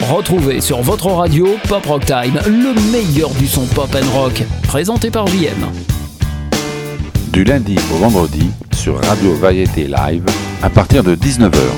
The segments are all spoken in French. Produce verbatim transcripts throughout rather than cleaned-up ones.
Retrouvez sur votre radio Pop Rock Time, le meilleur du son pop and rock, présenté par J M. Du lundi au vendredi sur Radio Variété Live à partir de dix-neuf heures.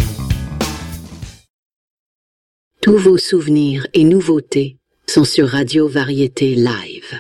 Tous vos souvenirs et nouveautés sont sur Radio Variété Live.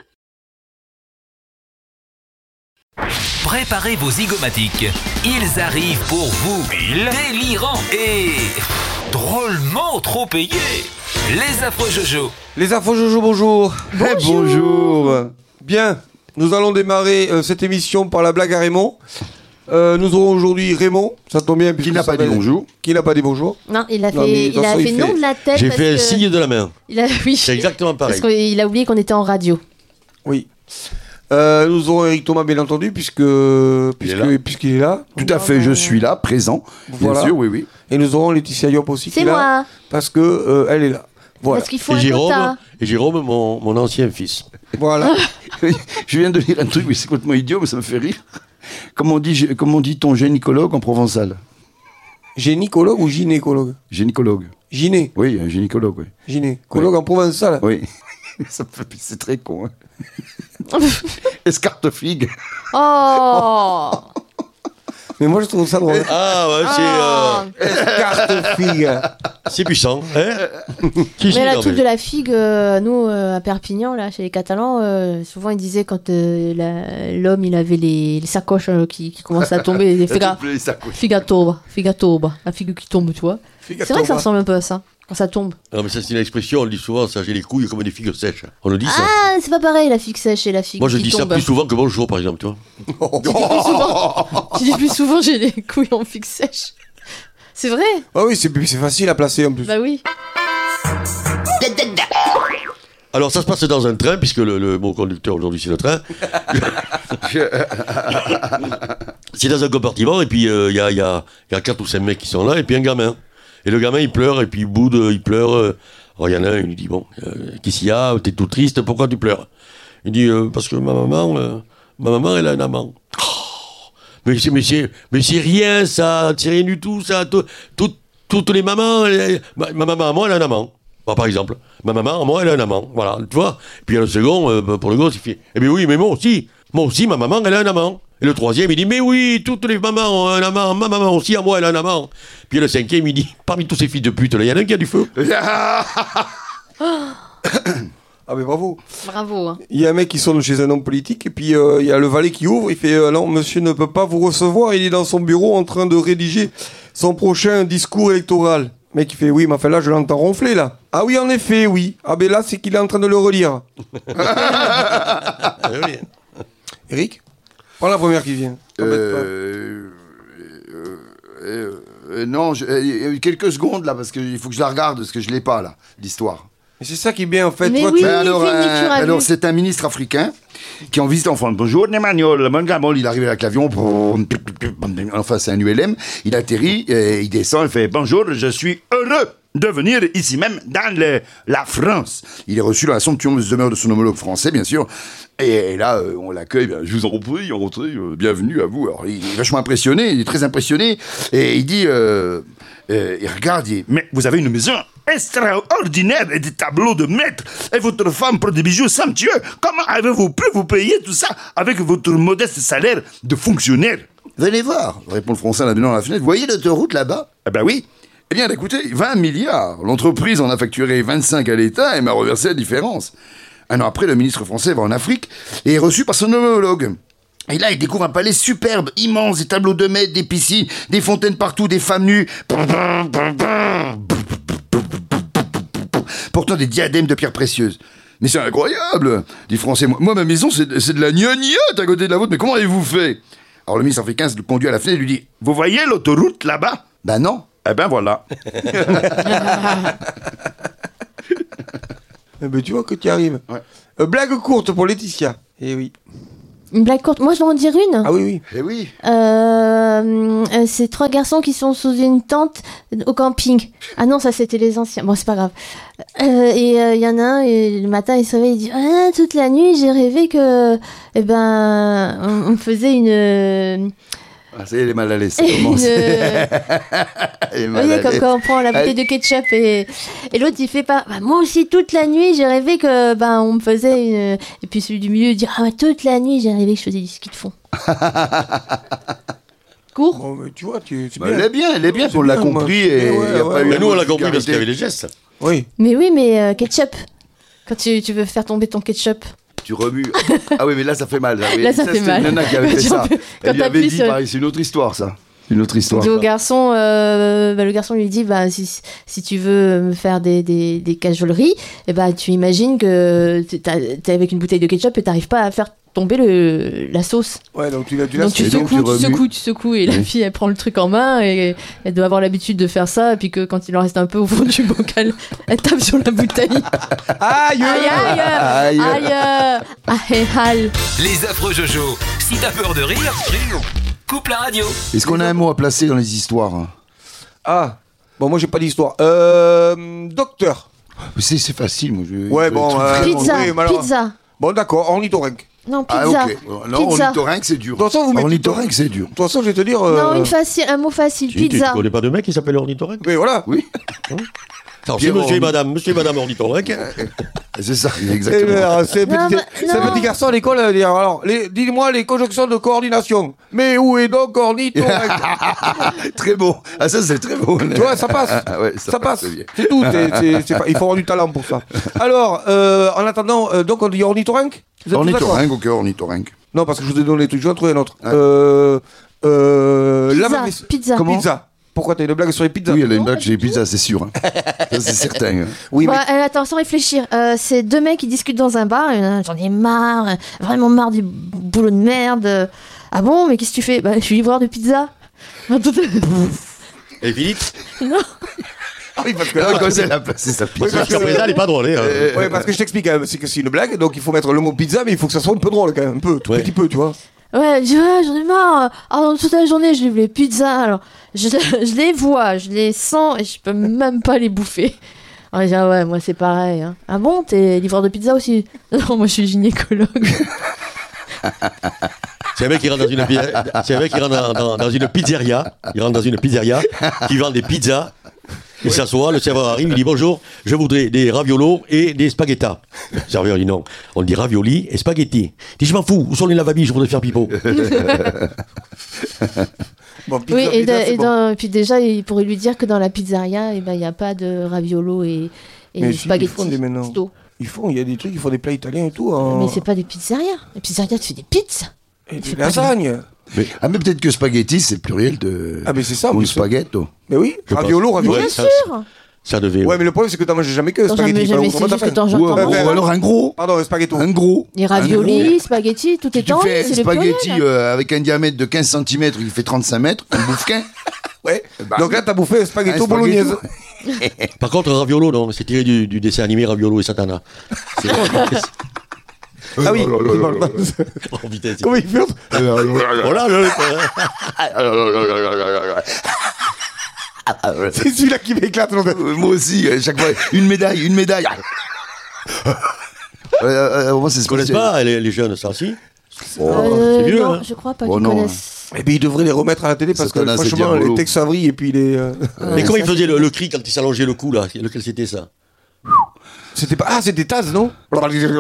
Préparez vos zygomatiques. Ils arrivent pour vous. Délirants et drôlement trop payés. Les affreux Jojo. Les affreux Jojo, bonjour. Bonjour. Eh, bonjour. Bien, nous allons démarrer euh, cette émission par la blague à Raymond. Euh, nous aurons aujourd'hui Raymond, ça tombe bien. Qui n'a pas dit bonjour. Qui n'a pas dit bonjour. Non, il a Non, fait, il il a fait- fait non de la tête. J'ai parce fait un que- signe de la main. Il a, oui. C'est exactement pareil. Parce qu'il a oublié qu'on était en radio. Oui. Euh, nous aurons Eric Thomas, bien entendu, puisque, puisque, là. puisqu'il est là. Tout à fait, je suis là, présent. Voilà. Bien sûr, oui, oui. Et nous aurons Laetitia Yop aussi. C'est qui est là, moi. parce que euh, elle est là. Voilà. Parce qu'il faut Et un Jérôme, quota. et Jérôme mon, mon ancien fils. Voilà. Je viens de lire un truc, mais c'est complètement idiot, mais ça me fait rire. Comment dit, comment dit ton gynécologue en provençal? Gynécologue ou gynécologue? Gynécologue. Gyné. Oui, un gynécologue, oui. Gynécologue Oui. en provençal. Oui. Ça me fait... C'est très con. Hein. Escartefigue. Oh. Mais moi, je trouve ça drôle. Ah ouais, Ah. c'est, euh, Escartefigue. c'est puissant. Hein Si, si, Mais la non, truc mais- de la figue, euh, nous euh, à Perpignan, là, chez les Catalans, euh, souvent ils disaient quand euh, la- l'homme il avait les, les sacoches euh, qui, qui commençaient à tomber, les figa, Les sacoches. figatoba, figatoba, la figue qui tombe, tu vois. C'est vrai que ça ressemble un peu à ça, quand ça tombe. Non, mais ça, c'est une expression, on le dit souvent, ça, j'ai les couilles comme des figues sèches. On le dit ça. Ah, c'est pas pareil, la figue sèche et la figue Moi, je qui dis ça tombe. plus souvent que bonjour, par exemple, tu vois. Tu dis plus souvent, tu dis plus souvent j'ai les couilles en figue sèche. C'est vrai. Ah oui, c'est, c'est facile à placer en plus. Bah oui. Alors, ça se passe dans un train, puisque le, le mot conducteur aujourd'hui, c'est le train. C'est dans un compartiment, et puis il euh, y, a, y, a, y a quatre ou cinq mecs qui sont là, et puis un gamin. Et le gamin, il pleure, et puis il boude, il pleure. euh. Alors, il y en a un, il lui dit, bon, euh, qu'est-ce qu'il y a? T'es tout triste, pourquoi tu pleures? Il dit, euh, parce que ma maman, euh, ma maman, elle a un amant. Oh, mais c'est, mais c'est, mais c'est rien, ça, c'est rien du tout, ça. Tout, tout- toutes les mamans, elle- ma, ma maman, moi, elle a un amant. Bon, par exemple, ma maman, moi, elle a un amant. Voilà, tu vois. Puis il y a le second, euh, pour le gosse, il fait, eh bien oui, mais moi aussi. Moi aussi, ma maman, elle a un amant. Et le troisième, il dit, mais oui, toutes les mamans ont un amant. Ma maman aussi, à moi, elle a un amant. Puis le cinquième, il dit, parmi tous ces fils de pute, là, il y en a un qui a du feu. Ah, mais bravo. Bravo. Hein. Il y a un mec qui sonne chez un homme politique, et puis euh, il y a le valet qui ouvre, il fait euh, non, monsieur ne peut pas vous recevoir, il est dans son bureau en train de rédiger son prochain discours électoral. Le mec il fait oui, mais enfin là je l'entends ronfler là. Ah oui, en effet, oui. Ah ben là c'est qu'il est en train de le relire. Eh oui. Eric, prends la première qui vient. T'embête Euh, euh, euh, euh, non, je- euh, il y a eu quelques secondes là, parce qu'il faut que je la regarde, parce que je l'ai pas là, l'histoire. pas. Mais c'est ça qui est bien en fait. Mais Toi, oui. tu- Mais alors, Philippe, euh, tu as alors vu. c'est un ministre africain qui est en visite en France. Bonjour Emmanuel, mon gars, bon, il arrive avec l'avion, enfin c'est un U L M, il atterrit, et il descend, il fait bonjour, je suis heureux de venir ici même dans le- la France. Il est reçu dans la somptueuse demeure de son homologue français, bien sûr. Et, et là, euh, on l'accueille, bien, je vous en prie, entrez, euh, bienvenue à vous. Alors, il est vachement impressionné, il est très impressionné, et il dit, euh, euh, il regarde, il dit, mais vous avez une maison extraordinaire et des tableaux de maître, et votre femme pour des bijoux somptueux. Comment avez-vous pu vous payer tout ça avec votre modeste salaire de fonctionnaire? Venez voir, répond le Français en allumant la fenêtre. Vous voyez l'autoroute là-bas? Ah ben oui. Eh bien, écoutez, vingt milliards. L'entreprise en a facturé vingt-cinq à l'État et m'a reversé la différence. Un an après, le ministre français va en Afrique et est reçu par son homologue. Et là, il découvre un palais superbe, immense, des tableaux de maître, des piscines, des fontaines partout, des femmes nues. Portant des diadèmes de pierres précieuses. Mais c'est incroyable, dit le Français. Moi, moi, ma maison, c'est c'est de la gnognotte à côté de la vôtre. Mais comment avez-vous fait? Alors le ministre africain se conduit à la fenêtre et lui dit, vous voyez l'autoroute là-bas? Ben non. Eh ben voilà. Eh ben, tu vois que tu y arrives. Ouais. Euh, blague courte pour Laetitia. Eh oui. Une blague courte. Moi, je dois en dire une. Ah oui, oui. Eh oui. Euh, euh, c'est trois garçons qui sont sous une tente au camping. Ah non, ça c'était les anciens. Bon, c'est pas grave. Euh, et il euh, y en a un, et le matin il se réveille, il dit ah, toute la nuit j'ai rêvé que, eh ben, on, on faisait une, Ah, ça y est, elle est mal à l'aise, ça Et commence. une- Elle est Vous mal voyez, à comme l'aise. quand on prend la bouteille de ketchup et, et l'autre il fait pas. Bah, moi aussi, toute la nuit, j'ai rêvé que ben on me faisait une. Et puis celui du milieu il dit ah, toute la nuit, j'ai rêvé que je faisais du ski de fond. Court. Bon, mais tu vois, tu, c'est Bah, bien. elle est bien, elle est bien, C'est on l'a bien, moi. compris et Ouais, il y a ouais, pas eu Mais un nous, on mot l'a de compris parce qu'il y avait vulgarité. les gestes. Oui. Mais oui, mais euh, ketchup. Quand tu, tu veux faire tomber ton ketchup. Tu remues. Ah oui, mais là, ça fait mal. Là, ça fait c'était mal. une nana qui avait fait Tu ça. peux- Elle quand lui avait t'appuies dit, sur- pareil, c'est une autre histoire, ça. Une autre Il histoire. dit au garçon, euh, bah, le garçon lui dit bah, si, si tu veux me faire des, des, des cajoleries, eh bah, tu imagines que t'es t'es avec une bouteille de ketchup et t'arrives pas à faire tomber le, la sauce. Ouais, donc tu l'as tu Donc l'as tu et donc, secoues, tu tu remues. secoues, tu secoues, et la Oui. fille elle prend le truc en main et elle doit avoir l'habitude de faire ça, et puis que quand il en reste un peu au fond du bocal, elle tape sur la bouteille. Aïe Aïe aïe Aïe. aïe aïe aïe. Les affreux Jojo. Si t'as peur de rire, rire. Coupe la radio. Est-ce qu'on a un mot à placer dans les histoires hein? Ah, bon, moi j'ai pas d'histoire. Euh. Docteur. C'est c'est facile, moi. Je, Ouais, je- bon, truc euh, vraiment- Pizza, oui, mais alors- pizza. Bon, d'accord, ornithorynque. Non, Ah, pizza. ok. Non, Pizza. ornithorynque, c'est dur. De toute façon, vous mettez- Ornithorynque, c'est dur. De toute façon, je vais te dire. euh, Non, une facile, un mot facile, Tu, tu, tu pizza. connais pas de mec qui s'appelle Ornithorynque? Mais voilà. Oui, Alors, c'est Pierre monsieur et Orni- madame, monsieur et madame Ornithorynque. c'est ça, Et, exactement. euh, c'est Non, petit, mais- c'est non. petit garçon à l'école. euh, dire, Alors, les- dis-moi les conjonctions de coordination. Mais où est donc ornithorynque? Très beau. Ah, ça, c'est très beau. Tu vois, ça passe. Ah, ouais, Ça passe. c'est bien. C'est tout. c'est- c'est- c'est pas- Il faut avoir du talent pour ça. Alors, euh, en attendant, euh, donc on dit ornithorynque. Vous êtes tous d'accord? Ornithorynque, ok, ornithorynque. Non, parce que je vous ai donné les trucs. Je vais en trouver un autre. Ouais. Euh, euh, Pizza, lave-vaisselle. pizza. Comment Pizza. Pourquoi t'as une blague sur les pizzas? Oui, elle a une Non, blague pas chez les du tout. pizzas, c'est sûr. hein. Ça, c'est certain. hein. Oui, mais Bon, euh, attends, sans réfléchir. Euh, c'est deux mecs qui discutent dans un bar. Et, euh, j'en ai marre, euh, vraiment marre du boulot de merde. Ah bon, mais qu'est-ce que tu fais? Bah, je suis livreur de pizza. Et Philippe? Ah oui, parce que Là, là, comme ça, elle a passé sa Oui, pizza. parce Jusqu'à présent, elle est pas drôle, hein. Euh, ouais, parce que je t'explique, hein, c'est que c'est une blague, donc il faut mettre le mot pizza, mais il faut que ça soit un peu drôle quand même, un peu, tout Ouais. petit peu, tu vois. Ouais, je dis, ouais, j'en ai marre. Alors, toute la journée, je livre les pizzas. Alors, je, je les vois, je les sens et je peux même pas les bouffer. Alors, je dis, ah ouais, moi, c'est pareil. Hein. Ah bon, t'es livreur de pizza aussi? Non, moi, je suis gynécologue. C'est un mec qui rentre dans une, pi- c'est un mec qui rentre dans, dans- dans une pizzeria. Il rentre dans une pizzeria qui vend des pizzas. Il s'assoit, le serveur arrive, il dit bonjour, je voudrais des raviolos et des spaghettas. Le serveur dit non, on dit ravioli et spaghetti. Il dit je m'en fous, où sont les lavabilles, je voudrais faire pipeau. Bon, pizza, Oui, et, pizza, de- c'est et bon. dans- et puis déjà, il pourrait lui dire que dans la pizzeria, il ben, n'y a pas de raviolo et, et Mais si, spaghetti. ils font des maintenant. Sto. Ils font, il y a des trucs, ils font des plats italiens et tout. En... Mais c'est pas des pizzerias. Les pizzerias, tu fais des pizzas. Et des c'est pas lasagnes. Mais, ah, mais peut-être que spaghetti, c'est le pluriel de. Ah, mais c'est ça, en Ou plus. spaghetto. Mais oui, Je raviolo, pense. ravioli. Ouais, Bien ça, sûr. Ça devait. Ouais, mais le problème, c'est que t'en manges jamais que Attends, spaghetti. jamais, jamais, Comment c'est t'as juste fait que t'en Ou, j'entends ouais, ou ouais. beaucoup. alors un gros. Pardon, un spaghetto. Un gros. Les Un raviolis, gros. spaghetti, tout Tu est tu en fais c'est un le pluriel. spaghetti euh, avec un diamètre de quinze centimètres, il fait trente-cinq mètres, un boufquin. Ouais. Bah, Donc là, t'as bouffé un spaghetto un bolognaise. spaghetto. Par contre, raviolo, non, c'est tiré du, du dessin animé Raviolo et Satana. C'est- Ah oui. oh, putain, c'est- Comment il fait? Voilà, je- C'est celui-là qui m'éclate. donc. Euh, Moi aussi, à chaque fois, une médaille, une médaille. Euh, euh, moi, c'est ce Ils connaissent que pas les, les jeunes, ça, si? Euh, c'est vieux, non, hein. je crois pas Oh qu'ils non, connaissent. Eh bien, ils devraient les remettre à la télé parce que Satana, c'est franchement, diabolo. les Tex Avery et puis les. euh, Mais comment il ça, faisait le, le cri quand il s'allongeait le cou, là? Lequel c'était ça? C'était pas. Ah, c'était Taz, non? Non,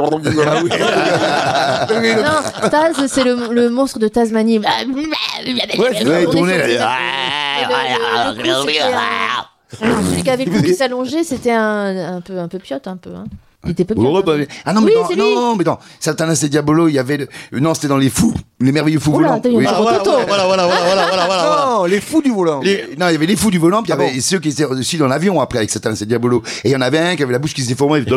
Taz, c'est le, le monstre de Tasmanie. Ouais, c'est Ouais, il On est tournait, sur- là. Et le- le- le cou, c'était un- Celui qui avait le cou qui s'allongeait, c'était un, un peu un peu piote, un peu. Hein. Il était peu Oh, piote. bah, ah non, mais Oui, non, c'est lui. non, mais non, Satanas et Diabolo, il y avait. Le... Non, c'était dans les fous, les merveilleux fous Oula, volants. t'as eu un Oui. gros voilà, toto. voilà, voilà, voilà, voilà, voilà, voilà, voilà. Non, les fous du volant. Les- Non, il y avait les fous du volant, puis il y Ah avait bon ceux qui étaient aussi dans l'avion après avec Satanas et Diabolo. Et il y en avait un qui avait la bouche qui se déformait. Il faisait,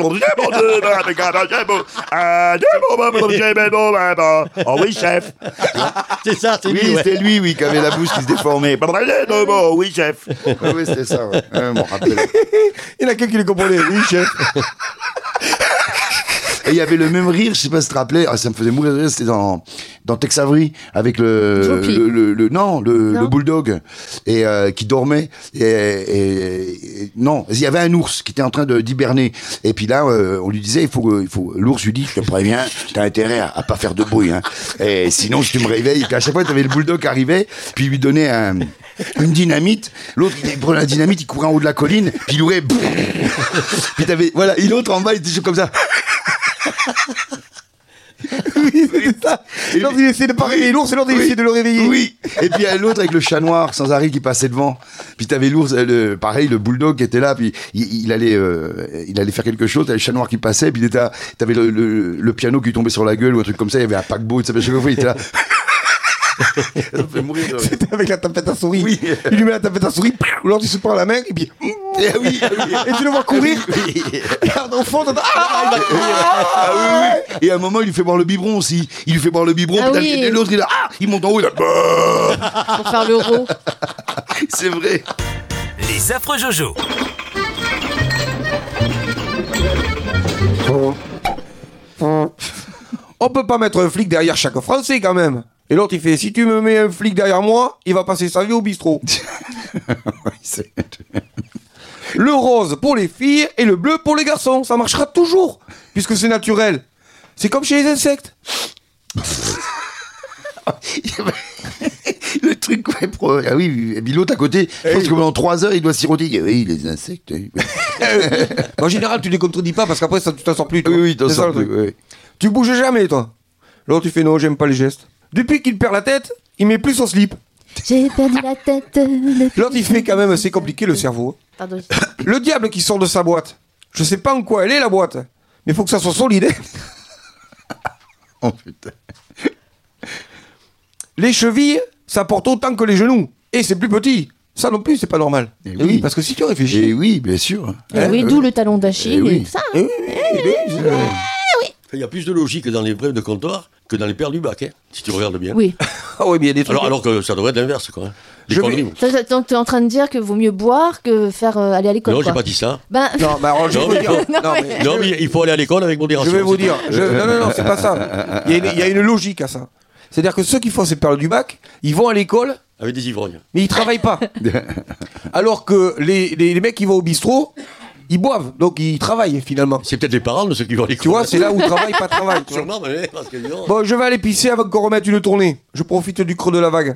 oh oui, chef. C'est ça, c'est Oui, lui, ouais. c'était lui, oui, qui avait la bouche qui se déformait. Oui, chef. Oui, oui, c'était ça, ouais. Ouais, bon, rappelez-le. Il y en a quelqu'un qui les comprenait. Oui, chef. Et il y avait le même rire, je sais pas si tu te rappelais, ah, ça me faisait mourir de rire, c'était dans, dans Tex Avery, avec le, le, le, le, non, le, non. le bulldog, et, euh, qui dormait, et, et, et, non, il y avait un ours qui était en train de, d'hiberner, et puis là, euh, on lui disait, il faut, il faut, l'ours lui dit, je te préviens, t'as intérêt à, à pas faire de bruit, hein, et sinon, si tu me réveilles, et à chaque fois, t'avais le bulldog qui arrivait, puis il lui donnait un, une dynamite, l'autre, il prenait la dynamite, il courait en haut de la colline, puis il ouvrait, puis t'avais, voilà, et l'autre en bas, il était juste comme ça. Oui, c'était ça. L'autre, il essayait de pas réveiller l'ours et l'autre, il Oui. essayait de le réveiller. Oui. Et puis il y a l'autre avec le chat noir sans arrêt qui passait devant. Puis t'avais l'ours, euh, le, pareil, le bulldog qui était là. Puis il, il allait, euh, il allait faire quelque chose. T'avais le chat noir qui passait. Puis il était, t'avais le, le, le piano qui tombait sur la gueule ou un truc comme ça. Il y avait un paquebot. Tu sais, chaque fois, il était là. Ça me fait mourir de rire. C'était avec la tapette à souris. Oui. Il lui met la tapette à souris, l'autre il se prend la main et puis. Eh oui, ah oui. Et tu le vois courir. Oui. Regarde au fond, t'entends. Ah, oui, oui. Et à un moment, il lui fait boire le biberon aussi. Il lui fait boire le biberon. Ah puis oui. et l'autre, il est là, ah, il monte en haut. Il est là. Pour faire l'euro. C'est vrai. Les affreux Jojo. On peut pas mettre un flic derrière chaque Français quand même. Et l'autre il fait, si tu me mets un flic derrière moi, il va passer sa vie au bistrot. Oui, c'est- Le rose pour les filles et le bleu pour les garçons. Ça marchera toujours, puisque c'est naturel. C'est comme chez les insectes. Le truc, ouais, pro... ah oui, et puis l'autre à côté, je pense que pendant trois heures, il doit siroter. Il dit, oui, les insectes. Oui, En général, tu les contredis pas parce qu'après, ça, tu t'en sors plus. Toi. oui, t'en C'est ça, sors le truc. plus, oui. Tu bouges jamais, toi. L'autre, tu fais non, j'aime pas les gestes. Depuis qu'il perd la tête, il met plus son slip. J'ai perdu la tête. L'autre, il fait quand même assez compliqué le cerveau. Pardon. Le diable qui sort de sa boîte. Je sais pas en quoi elle est, la boîte. Mais faut que ça soit solide. hein. Oh putain. Les chevilles, ça porte autant que les genoux. Et c'est plus petit. Ça non plus, c'est pas normal. Eh Et oui. oui, parce que si tu réfléchis. Et oui, bien sûr. Et Hein, oui, euh, d'où le talon d'Achille eh et oui. tout ça. Eh oui, eh oui, c'est- Il y a plus de logique dans les brèves de comptoir que dans les paires du bac, hein, si tu regardes bien. Oui. Ah oui, mais il y a des trucs. Alors, alors que ça devrait être l'inverse, quoi. hein. Des Je conneries. vais- Ça, ça, Donc, tu es en train de dire que vaut mieux boire que faire euh, aller à l'école. Non, j'ai quoi. pas dit ça. Ben, Non, bah alors je vais Non, vous mais dire. faut- Non, mais- Non, mais il faut aller à l'école avec modération. Je vais vous c'est dire. tout. je- Non, non, non, c'est pas ça. Il y, a une, il y a une logique à ça. C'est-à-dire que ceux qui font ces perles du bac, ils vont à l'école, Avec des ivrognes. mais ils travaillent pas. Alors que les, les, les mecs qui vont au bistrot, ils boivent, donc ils travaillent finalement. C'est peut-être les parents de ceux qui vont à l'école. Tu vois, c'est là où travail, pas travail. tu vois. Sûrement, mais parce que non. Bon, je vais aller pisser avant qu'on remette une tournée. Je profite du creux de la vague.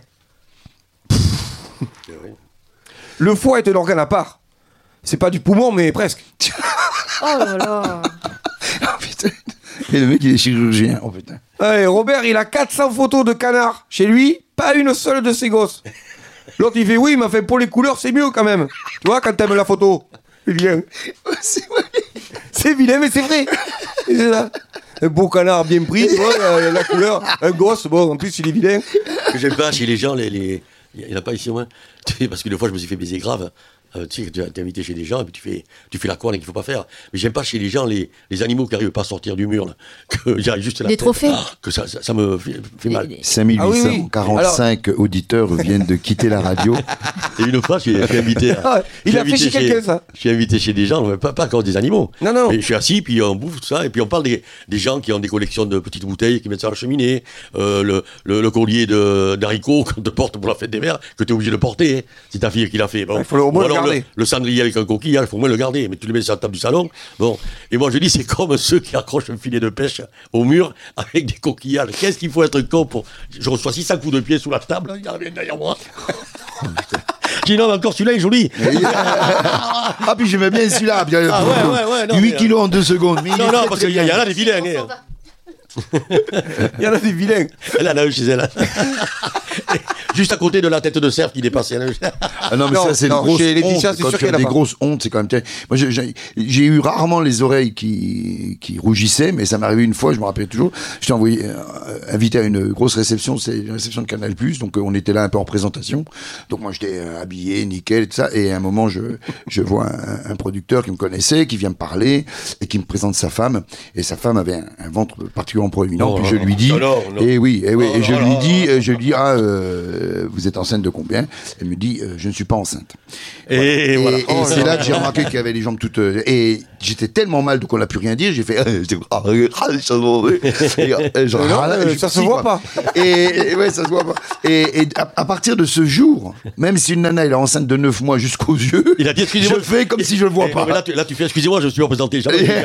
Le foie est un organe à part. C'est pas du poumon, mais presque. oh là là. Oh, putain. Et le mec, il est chirurgien. Oh putain. Ouais, Robert, il a quatre cents photos de canards. Chez lui, pas une seule de ses gosses. L'autre, il fait oui, mais enfin, pour les couleurs, c'est mieux quand même. Tu vois, quand t'aimes la photo. C'est bien. C'est vrai. C'est vilain, mais c'est vrai. Et c'est ça. Un beau canard bien pris, tu vois, la, la couleur. Un gosse, bon, en plus, il est vilain. Que j'aime pas chez les gens, les, les... il n'y en a pas ici au moins. Parce qu'une fois, je me suis fait baiser grave. Euh, tu sais, tu es invité chez des gens et puis tu fais, tu fais la conne qu'il ne faut pas faire. Mais j'aime pas chez les gens les, les animaux qui n'arrivent pas à sortir du mur. Là, que j'arrive juste la Les tête. trophées. Ah, que ça, ça, ça me fait, fait mal. Les- les- cinq mille huit cent quarante-cinq Ah oui, auditeurs viennent de quitter la radio. Et une fois, je suis, je suis invité. à- Ah, il je suis a fait invité chez quelqu'un, ça. Je suis invité chez des gens, mais pas, pas encore des animaux. Non, non. Mais je suis assis, puis on bouffe tout ça, et puis on parle des, des gens qui ont des collections de petites bouteilles, qui mettent ça à la cheminée, euh, le, le, le collier de, d'haricots qu'on te porte pour la fête des mères, que tu es obligé de porter. Hein. C'est ta fille qui l'a fait. Bon. Il faut au moins Ou le alors garder. le, le cendrier avec un coquillage, il faut au moins le garder, mais tu le mets sur la table du salon. Bon. Et moi je dis, c'est comme ceux qui accrochent un filet de pêche au mur avec des coquillages. Qu'est-ce qu'il faut être con pour. Je reçois six cents coups de pied sous la table, il y en a bien derrière moi. Je dis non, mais encore celui-là est joli. Ah, puis j'aimais bien celui-là. Bien, Ah, ouais, ouais, ouais, non, huit mais, kilos en deux secondes. Mais il Non, est non, très, parce très qu'il y, bien. en a des vilains. Hein. Il y en a des vilains. Elle en a un chez elle. Juste à côté de la tête de cerf qui dépassait. Ah non, mais Non, ça, c'est non, une grosse chez Laetitia, honte. c'est Quand sûr tu as qu'elle a des pas. grosses hontes, c'est quand même terrible. Moi, j'ai- j'ai j'ai eu rarement les oreilles qui, qui rougissaient, mais ça m'est arrivé une fois, je me rappelle toujours. J'étais envoyé, euh, invité à une grosse réception, c'est une réception de Canal+, donc euh, on était là un peu en présentation. Donc moi, j'étais euh, habillé, nickel, et tout ça. Et à un moment, je, je vois un, un producteur qui me connaissait, qui vient me parler, et qui me présente sa femme. Et sa femme avait un, un ventre particulièrement absolument pas évident. Non, puis non, je lui dis, non, non, non. et oui, et oui, Non, et je non, lui non, dis, non. euh, je lui dis, ah, euh, vous êtes enceinte de combien? Elle me dit, euh, je ne suis pas enceinte. Et Et, voilà. et Oh, c'est non, là que j'ai non. remarqué qu'il y avait les jambes toutes. euh, et j'étais tellement mal qu'on n'a pu rien dire. J'ai fait. euh, j'étais- ah, euh, ah, ça se voit, et, euh, je Mais non, râlais, euh, je ça suis se voit quoi. pas. Et, et ouais, ça se voit pas. Et, et à, à partir de ce jour, même si une nana elle est enceinte de neuf mois jusqu'aux yeux, Il a dit, excusez-moi. je fais comme si je le vois Eh, pas. mais là, tu, là, tu fais, excusez-moi, je me suis représenté. Jamais.